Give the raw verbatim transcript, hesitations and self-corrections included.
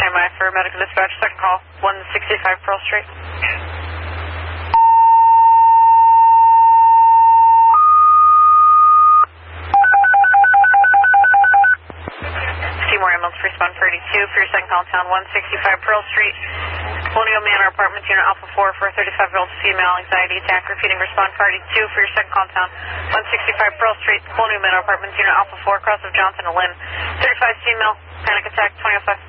standby for medical dispatch, second call, one sixty-five Pearl Street. Seymour Ambulance, respond for eighty-two for your second call, town one sixty-five Pearl Street. Colonial Manor Apartments, Unit Alpha four for a thirty-five-year-old female anxiety attack. Repeating, respond for eighty-two for your second call, town one sixty-five Pearl Street. Colonial Manor Apartments, Unit Alpha four, cross of Johnson and Lynn. thirty-five female, panic attack, twenty oh five.